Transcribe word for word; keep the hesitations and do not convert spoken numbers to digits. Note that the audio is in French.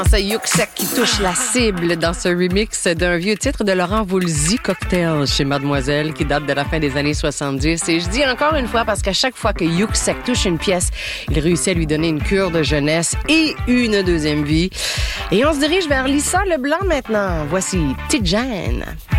C'est Yuxek qui touche la cible dans ce remix d'un vieux titre de Laurent Voulzy, Cocktail, chez Mademoiselle, qui date de la fin des années soixante-dix. Et je dis encore une fois parce qu'à chaque fois que Yuxek touche une pièce, il réussit à lui donner une cure de jeunesse et une deuxième vie. Et on se dirige vers Lisa Leblanc maintenant. Voici Petite Jeanne.